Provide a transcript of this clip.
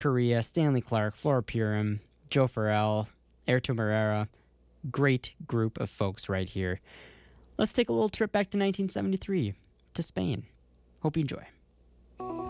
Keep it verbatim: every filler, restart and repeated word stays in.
Correa, Stanley Clark, Flora Purim, Joe Farrell, Airto Moreira. Great group of folks right here. Let's take a little trip back to nineteen seventy-three, to Spain. Hope you enjoy.